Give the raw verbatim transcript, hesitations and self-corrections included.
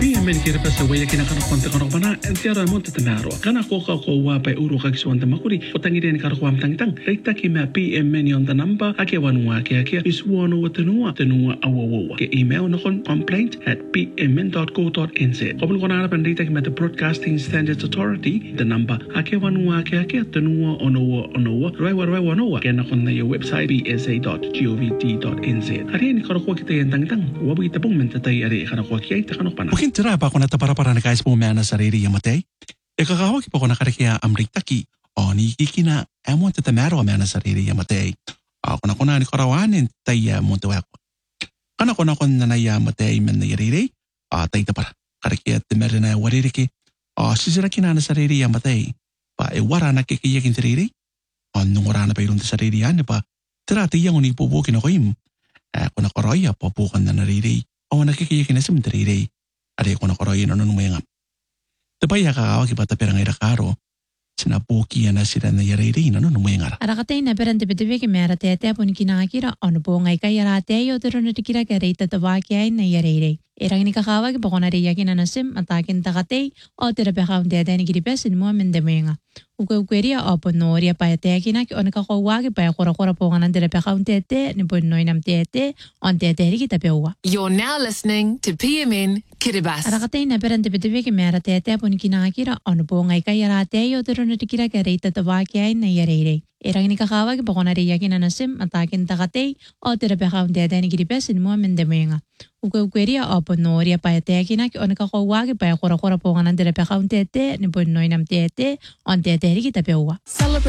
men kira pasa waya kina kana konta kana mana entiara monta tamaro kana ko ka ko wa pa uru ka kiswanta makuri utangi den kara ko am tang tang reita ki ma P M men on the number ake wanua ke ake is wono watanua tanua awawa ke email no kon complaint at p m n dot co dot n z obul kona pan reita ki ma the Broadcasting Standards Authority the number ake wanua ke ake tanua onoa onoa roi wa roi wanoa ke na kon na your website b s a dot govt dot n z ari ni kara ko ki te tang tang wa bi tapong men tatay ari kana ko ki ta kana pana Bukin tira pa kona para para na guys po mena sarili yamatay. E kakawag po kona karakia amritaki o ni kikina emo te tamero mena sarili yamatay. Ako na kona ni karawanin taya mo tuwako. Kana kona kona na yamatay men na yariri. A tay ta para karakia temere na waririki. O sisiraki na na sarili yamatay. Pa e wara na kikiyakin sarili. O nungura na pa ilong sarili yan pa. Tira tiyang uning pupukin ako im. Ako na karaya papukan na nariri. O nakikiyakin na simentariri. Ari ko na koroy no nung mga. Tapaya ka awag ibata perang ira karo. Sinapuki na sila na yariri no nung mga. Arakatay na perang tipe-tipe ki mera tete pun kinakira ono po ngay kaya rate yo tero na tikira kaya rita tawaki ay na yariri. Irang ni kakawag ipa ko na riya kinanasim atakin takatay o tira pe kaunti at ni kiripesin mo amende mga. Ukwe-ukweria o ponoria pa ete kina ki ono kakawag ipa ya kura-kura po nga nandira pe kaunti ete ni ponoy nam tete on tete ri kita pe uwa. You're now listening to P M N Kiribati. Arakatay na perang tipe-tipe ki mera tete pun kinakira ono po ngay kaya rate yo tero na tikira kaya rita tawaki ay na yariri. Irang ni kakawag ipa ko na riya kinanasim atakin takatay o tira pe kaunti at ni kiripesin mo amende mga. Ukwe-ukweria o ponoria pa ete kina ki ono kakawag ipa ya kura-kura po nga nandira pe kaunti ete ni ponoy nam tete on tete ri kita pe uwa. Celebrate